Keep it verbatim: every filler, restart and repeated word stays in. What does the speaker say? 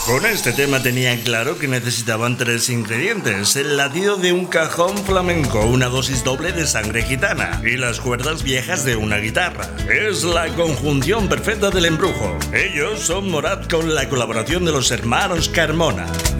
Con este tema tenían claro que necesitaban tres ingredientes: el latido de un cajón flamenco, una dosis doble de sangre gitana y las cuerdas viejas de una guitarra. Es la conjunción perfecta del embrujo. Ellos son Morat con la colaboración de los hermanos Carmona.